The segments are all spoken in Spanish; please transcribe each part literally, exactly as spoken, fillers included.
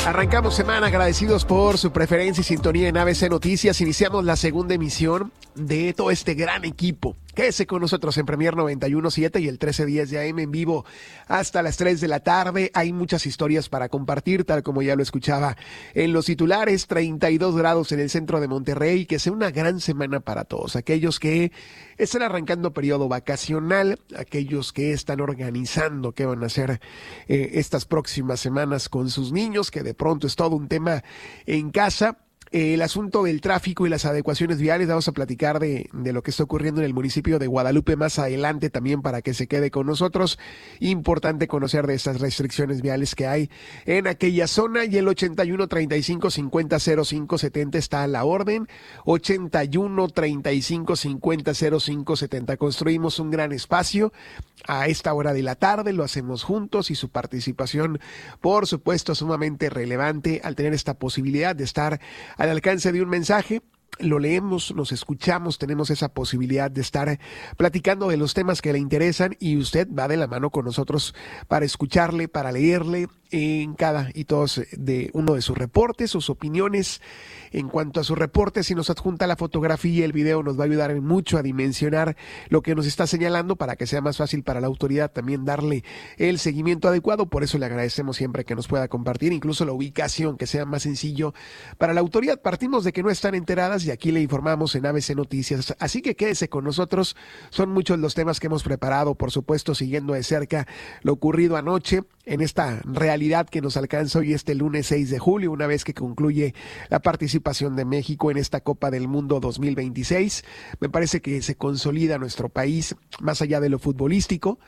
Arrancamos semana agradecidos por su preferencia y sintonía en A B C Noticias. Iniciamos la segunda emisión de todo este gran equipo. Quédese con nosotros en Premier noventa y uno punto siete y el trece diez de A M en vivo hasta las tres de la tarde. Hay muchas historias para compartir, tal como ya lo escuchaba en los titulares. treinta y dos grados en el centro de Monterrey. Que sea una gran semana para todos. Aquellos que están arrancando periodo vacacional, aquellos que están organizando qué van a hacer eh, estas próximas semanas con sus niños, que de pronto es todo un tema en casa. El asunto del tráfico y las adecuaciones viales, vamos a platicar de, de lo que está ocurriendo en el municipio de Guadalupe más adelante también para que se quede con nosotros. Importante conocer de estas restricciones viales que hay en aquella zona. Y el ochenta y uno, treinta y cinco, cincuenta, cero cinco, setenta está a la orden. ochenta y uno, treinta y cinco, cincuenta, cero cinco, setenta. Construimos un gran espacio a esta hora de la tarde, lo hacemos juntos y su participación, por supuesto, sumamente relevante al tener esta posibilidad de estar al alcance de un mensaje. Lo leemos, nos escuchamos, tenemos esa posibilidad de estar platicando de los temas que le interesan y usted va de la mano con nosotros para escucharle, para leerle en cada y todos de uno de sus reportes, sus opiniones. En cuanto a sus reportes, si nos adjunta la fotografía, el video nos va a ayudar mucho a dimensionar lo que nos está señalando para que sea más fácil para la autoridad también darle el seguimiento adecuado. Por eso le agradecemos siempre que nos pueda compartir, incluso la ubicación, que sea más sencillo para la autoridad. Partimos de que no están enteradas y aquí le informamos en A B C Noticias. Así que quédese con nosotros. Son muchos los temas que hemos preparado, por supuesto, siguiendo de cerca lo ocurrido anoche en esta realidad que nos alcanza hoy este lunes seis de julio, una vez que concluye la participación de México en esta Copa del Mundo dos mil veintiséis. Me parece que se consolida nuestro país, más allá de lo futbolístico,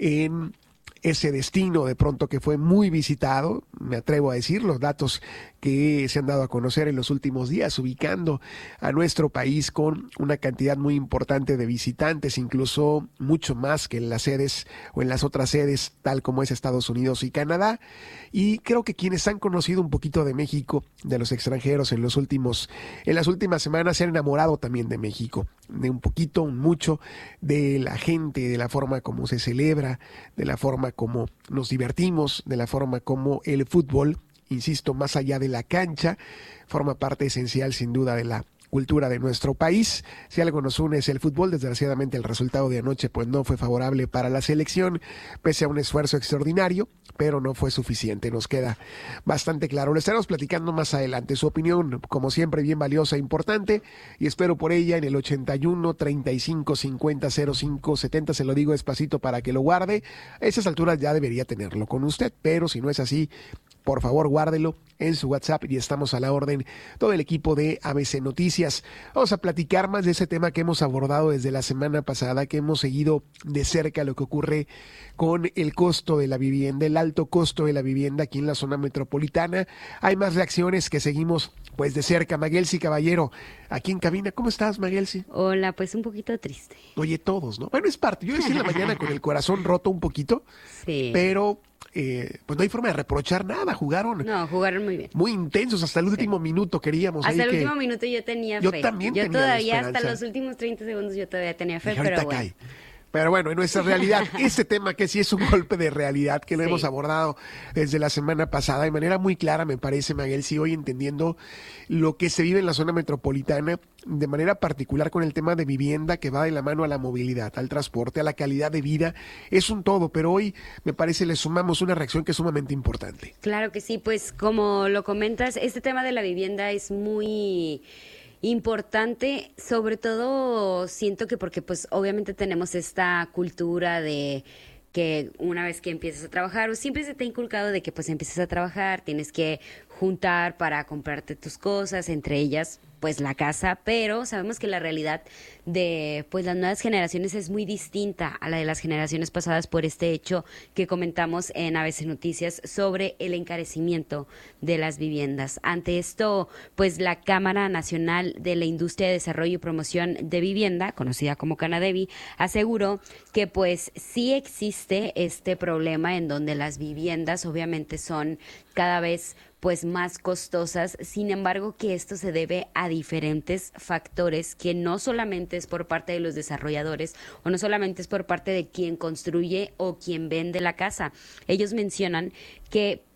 en ese destino de pronto que fue muy visitado, me atrevo a decir, los datos que se han dado a conocer en los últimos días, ubicando a nuestro país con una cantidad muy importante de visitantes, incluso mucho más que en las sedes o en las otras sedes, tal como es Estados Unidos y Canadá. Y creo que quienes han conocido un poquito de México, de los extranjeros en los últimos, en las últimas semanas, se han enamorado también de México, de un poquito, un mucho, de la gente, de la forma como se celebra, de la forma como nos divertimos, de la forma como el fútbol, insisto, más allá de la cancha, forma parte esencial sin duda de la cultura de nuestro país. Si algo nos une es el fútbol. Desgraciadamente el resultado de anoche pues no fue favorable para la selección, pese a un esfuerzo extraordinario, pero no fue suficiente, nos queda bastante claro. Lo estaremos platicando más adelante. Su opinión, como siempre, bien valiosa e importante, y espero por ella en el ochenta y uno, treinta y cinco, cincuenta, cero cinco, setenta. Se lo digo despacito para que lo guarde. A esas alturas ya debería tenerlo con usted, pero si no es así, por favor guárdelo en su WhatsApp y estamos a la orden, todo el equipo de A B C Noticias. Vamos a platicar más de ese tema que hemos abordado desde la semana pasada, que hemos seguido de cerca lo que ocurre con el costo de la vivienda, el alto costo de la vivienda aquí en la zona metropolitana. Hay más reacciones que seguimos pues de cerca. Maguelsi Caballero, aquí en cabina. ¿Cómo estás, Maguelsi? Hola, pues un poquito triste. Oye, todos, ¿no? Bueno, es parte. Yo decía en la mañana con el corazón roto un poquito, sí, pero eh, pues no hay forma de reprochar nada. Jugaron. No, jugaron muy bien. Muy intensos, hasta el último sí. minuto queríamos. Hasta ahí el que... último minuto yo tenía yo fe. También yo tenía todavía, hasta los últimos treinta segundos, yo todavía tenía fe, y ahorita pero bueno. cae. Pero bueno, en nuestra realidad, este tema que sí es un golpe de realidad, que lo sí. hemos abordado desde la semana pasada de manera muy clara, me parece, Maguelsi, hoy entendiendo lo que se vive en la zona metropolitana, de manera particular con el tema de vivienda que va de la mano a la movilidad, al transporte, a la calidad de vida, es un todo, pero hoy me parece le sumamos una reacción que es sumamente importante. Claro que sí, pues como lo comentas, este tema de la vivienda es muy importante, sobre todo siento que porque pues obviamente tenemos esta cultura de que una vez que empiezas a trabajar, o siempre se te ha inculcado de que pues empiezas a trabajar, tienes que juntar para comprarte tus cosas, entre ellas pues la casa, pero sabemos que la realidad de pues las nuevas generaciones es muy distinta a la de las generaciones pasadas por este hecho que comentamos en A B C Noticias sobre el encarecimiento de las viviendas. Ante esto, pues la Cámara Nacional de la Industria de Desarrollo y Promoción de Vivienda, conocida como Canadevi, aseguró que pues sí existe este problema en donde las viviendas obviamente son cada vez pues más costosas, sin embargo que esto se debe a diferentes factores que no solamente es por parte de los desarrolladores o no solamente es por parte de quien construye o quien vende la casa. Ellos mencionan que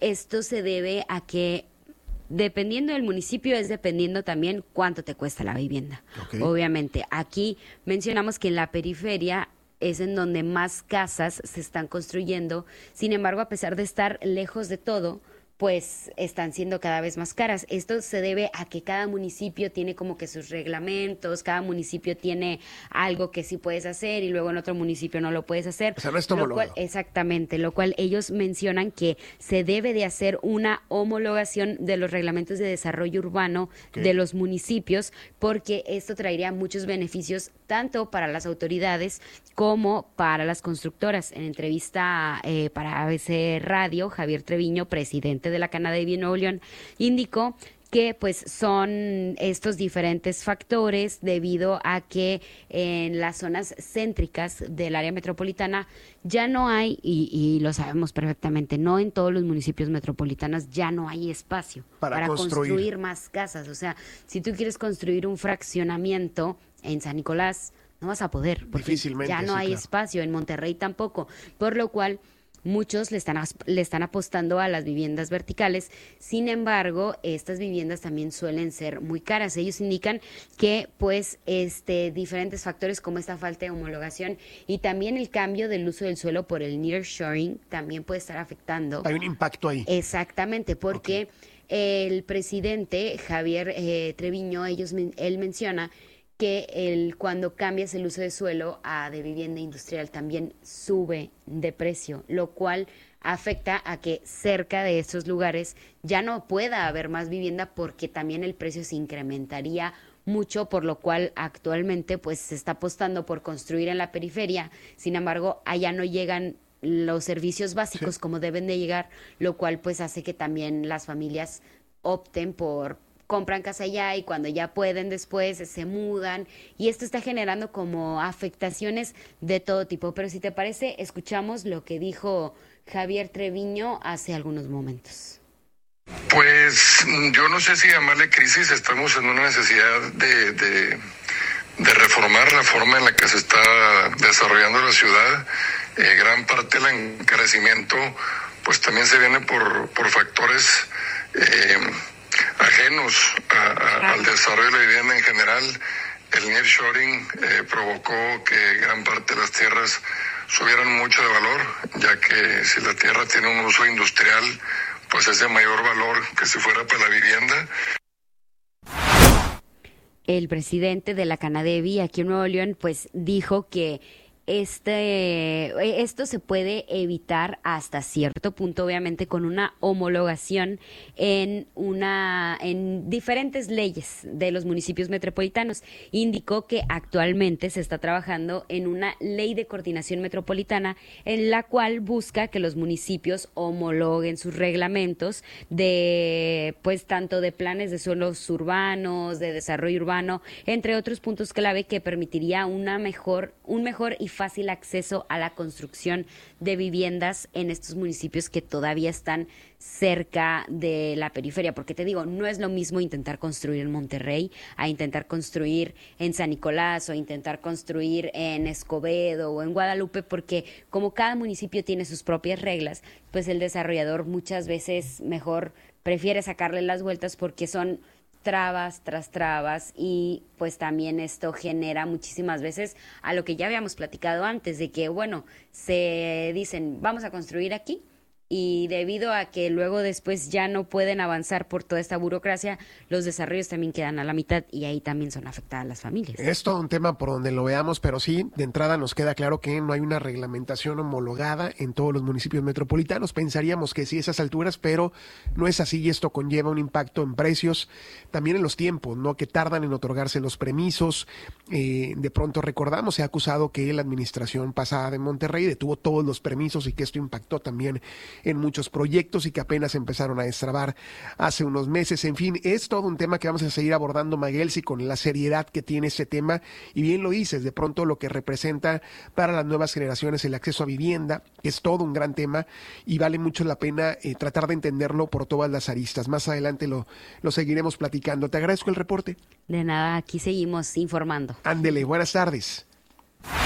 esto se debe a que dependiendo del municipio es dependiendo también cuánto te cuesta la vivienda. Okay. Obviamente, aquí mencionamos que en la periferia es en donde más casas se están construyendo. Sin embargo, a pesar de estar lejos de todo, pues están siendo cada vez más caras. Esto se debe a que cada municipio tiene como que sus reglamentos, cada municipio tiene algo que sí puedes hacer y luego en otro municipio no lo puedes hacer. O sea, no es homologado. Exactamente, lo cual ellos mencionan que se debe de hacer una homologación de los reglamentos de desarrollo urbano okay. de los municipios, porque esto traería muchos beneficios tanto para las autoridades como para las constructoras. En entrevista eh, para A B C Radio, Javier Treviño, presidente de la Canadevi Nuevo León, indicó que pues son estos diferentes factores debido a que en las zonas céntricas del área metropolitana ya no hay, y, y lo sabemos perfectamente, no en todos los municipios metropolitanos ya no hay espacio para, para construir. construir más casas. O sea, si tú quieres construir un fraccionamiento en San Nicolás, no vas a poder, porque difícilmente, ya no sí, hay claro. espacio, en Monterrey tampoco, por lo cual muchos le están, le están apostando a las viviendas verticales. Sin embargo, estas viviendas también suelen ser muy caras. Ellos indican que pues este diferentes factores como esta falta de homologación y también el cambio del uso del suelo por el nearshoring también puede estar afectando. Hay un impacto ahí. Exactamente, porque okay. el presidente Javier eh, Treviño, ellos, él menciona que el, cuando cambias el uso de suelo a de vivienda industrial también sube de precio, lo cual afecta a que cerca de estos lugares ya no pueda haber más vivienda porque también el precio se incrementaría mucho, por lo cual actualmente pues se está apostando por construir en la periferia. Sin embargo, allá no llegan los servicios básicos sí. como deben de llegar, lo cual pues hace que también las familias opten por compran casa allá y cuando ya pueden después se mudan y esto está generando como afectaciones de todo tipo. Pero si te parece, escuchamos lo que dijo Javier Treviño hace algunos momentos. Pues yo no sé si llamarle crisis, estamos en una necesidad de, de, de reformar la forma en la que se está desarrollando la ciudad. Eh, gran parte del encarecimiento pues también se viene por, por factores eh, ajenos a, a, al desarrollo de la vivienda en general. El nearshoring eh, provocó que gran parte de las tierras subieran mucho de valor, ya que si la tierra tiene un uso industrial, pues es de mayor valor que si fuera para la vivienda. El presidente de la Canadevi aquí en Nuevo León pues dijo que Este, esto se puede evitar hasta cierto punto, obviamente, con una homologación en una en diferentes leyes de los municipios metropolitanos. Indicó que actualmente se está trabajando en una ley de coordinación metropolitana en la cual busca que los municipios homologuen sus reglamentos de, pues, tanto de planes de suelos urbanos, de desarrollo urbano, entre otros puntos clave que permitiría una mejor, un mejor y fácil acceso a la construcción de viviendas en estos municipios que todavía están cerca de la periferia, porque te digo, no es lo mismo intentar construir en Monterrey a intentar construir en San Nicolás o intentar construir en Escobedo o en Guadalupe, porque como cada municipio tiene sus propias reglas, pues el desarrollador muchas veces mejor prefiere sacarle las vueltas porque son trabas tras trabas y pues también esto genera muchísimas veces a lo que ya habíamos platicado antes, de que bueno, se dicen vamos a construir aquí y debido a que luego después ya no pueden avanzar por toda esta burocracia, los desarrollos también quedan a la mitad y ahí también son afectadas las familias. Es todo un tema por donde lo veamos, pero sí, de entrada nos queda claro que no hay una reglamentación homologada en todos los municipios metropolitanos. Pensaríamos que sí a esas alturas, pero no es así y esto conlleva un impacto en precios, también en los tiempos, ¿no? Que tardan en otorgarse los permisos. Eh, de pronto recordamos, se ha acusado que la administración pasada de Monterrey detuvo todos los permisos y que esto impactó también en muchos proyectos y que apenas empezaron a destrabar hace unos meses. En fin, es todo un tema que vamos a seguir abordando, Maguelsi, con la seriedad que tiene este tema, y bien lo dices, de pronto lo que representa para las nuevas generaciones el acceso a vivienda, es todo un gran tema y vale mucho la pena eh, tratar de entenderlo por todas las aristas. Más adelante lo, lo seguiremos platicando. Te agradezco el reporte. De nada, aquí seguimos informando. Ándele, buenas tardes.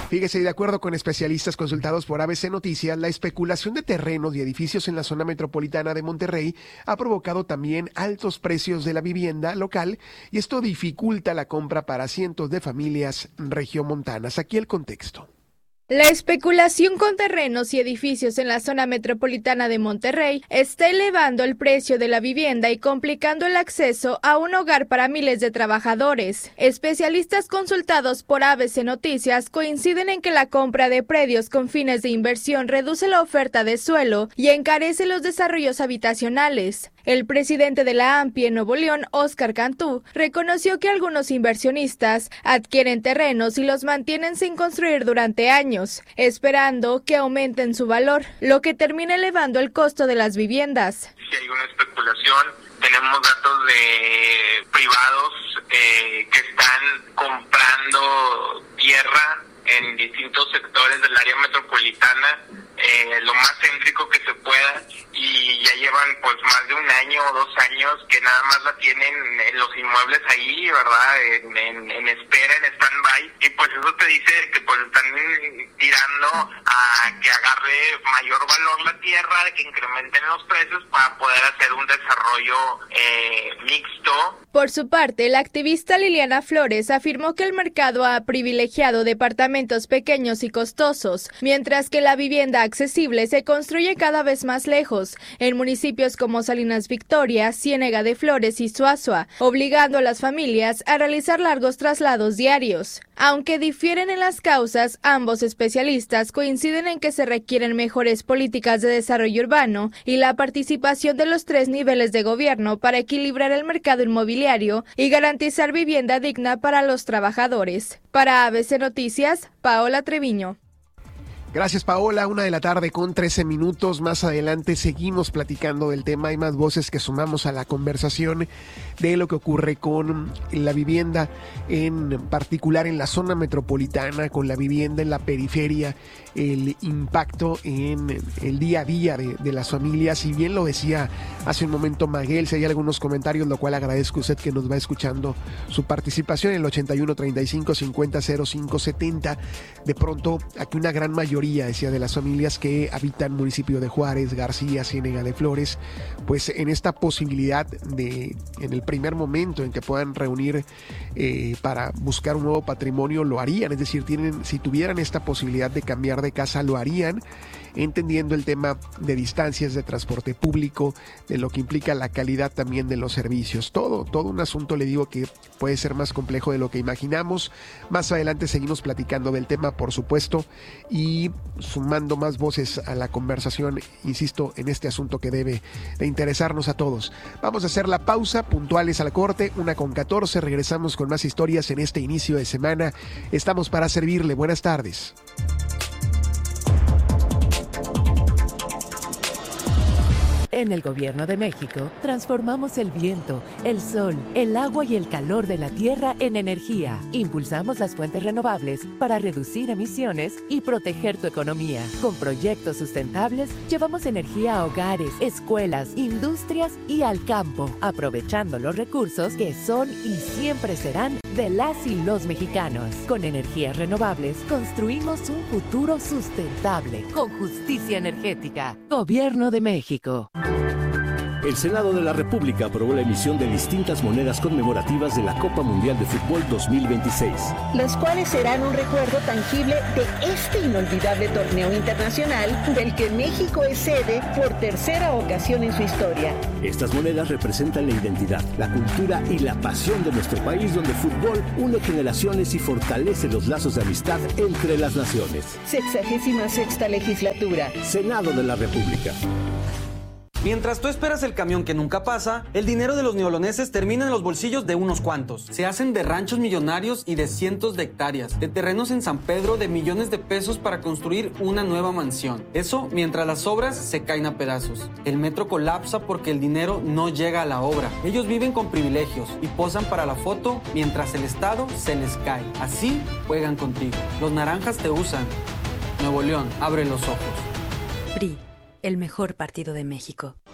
Fíjese, de acuerdo con especialistas consultados por A B C Noticias, la especulación de terrenos y edificios en la zona metropolitana de Monterrey ha provocado también altos precios de la vivienda local y esto dificulta la compra para cientos de familias regiomontanas. Aquí el contexto. La especulación con terrenos y edificios en la zona metropolitana de Monterrey está elevando el precio de la vivienda y complicando el acceso a un hogar para miles de trabajadores. Especialistas consultados por A B C Noticias coinciden en que la compra de predios con fines de inversión reduce la oferta de suelo y encarece los desarrollos habitacionales. El presidente de la AMPI en Nuevo León, Óscar Cantú, reconoció que algunos inversionistas adquieren terrenos y los mantienen sin construir durante años, esperando que aumenten su valor, lo que termina elevando el costo de las viviendas. Si hay una especulación, tenemos datos de privados eh, que están comprando tierra en distintos sectores del área metropolitana, eh, lo más céntrico que se pueda, y ya llevan pues más de un año o dos años que nada más la tienen en los inmuebles ahí, ¿verdad? En, en, en espera, en stand-by, y pues eso te dice que pues están tirando a que agarre mayor valor la tierra, que incrementen los precios para poder hacer un desarrollo eh, mixto. Por su parte, la activista Liliana Flores afirmó que el mercado ha privilegiado departamentos pequeños y costosos, mientras que la vivienda accesible se construye cada vez más lejos, en municipios como Salinas Victoria, Ciénega de Flores y Suazua, obligando a las familias a realizar largos traslados diarios. Aunque difieren en las causas, ambos especialistas coinciden en que se requieren mejores políticas de desarrollo urbano y la participación de los tres niveles de gobierno para equilibrar el mercado inmobiliario y garantizar vivienda digna para los trabajadores. Para A B C Noticias, Paola Treviño. Gracias, Paola. Una de la tarde con trece minutos. Más adelante seguimos platicando del tema. Hay más voces que sumamos a la conversación de lo que ocurre con la vivienda, en particular en la zona metropolitana, con la vivienda en la periferia, el impacto en el día a día de, de las familias. Si bien lo decía hace un momento Maguel, si hay algunos comentarios, lo cual agradezco a usted que nos va escuchando su participación en el ochenta y uno, treinta y cinco, cincuenta, cero cinco, setenta. De pronto, aquí una gran mayoría, decía, de las familias que habitan municipio de Juárez, García, Ciénega de Flores, pues en esta posibilidad de, en el primer momento en que puedan reunir eh, para buscar un nuevo patrimonio, lo harían. Es decir, tienen, si tuvieran esta posibilidad de cambiar de casa, lo harían, entendiendo el tema de distancias, de transporte público, de lo que implica la calidad también de los servicios. Todo, todo un asunto, le digo, que puede ser más complejo de lo que imaginamos. Más adelante seguimos platicando del tema, por supuesto, y sumando más voces a la conversación, insisto, en este asunto que debe de interesarnos a todos. Vamos a hacer la pausa, puntuales al corte, una con catorce, regresamos con más historias en este inicio de semana. Estamos para servirle. Buenas tardes. En el Gobierno de México, transformamos el viento, el sol, el agua y el calor de la tierra en energía. Impulsamos las fuentes renovables para reducir emisiones y proteger tu economía. Con proyectos sustentables, llevamos energía a hogares, escuelas, industrias y al campo, aprovechando los recursos que son y siempre serán de las y los mexicanos. Con energías renovables, construimos un futuro sustentable, con justicia energética. Gobierno de México. El Senado de la República aprobó la emisión de distintas monedas conmemorativas de la Copa Mundial de Fútbol dos mil veintiséis. Las cuales serán un recuerdo tangible de este inolvidable torneo internacional del que México es sede por tercera ocasión en su historia. Estas monedas representan la identidad, la cultura y la pasión de nuestro país, donde el fútbol une generaciones y fortalece los lazos de amistad entre las naciones. Sexagésima sexta legislatura. Senado de la República. Mientras tú esperas el camión que nunca pasa, el dinero de los neoloneses termina en los bolsillos de unos cuantos. Se hacen de ranchos millonarios y de cientos de hectáreas, de terrenos en San Pedro de millones de pesos para construir una nueva mansión. Eso mientras las obras se caen a pedazos. El metro colapsa porque el dinero no llega a la obra. Ellos viven con privilegios y posan para la foto mientras el Estado se les cae. Así juegan contigo. Los naranjas te usan. Nuevo León, abre los ojos. P R I, el mejor partido de México.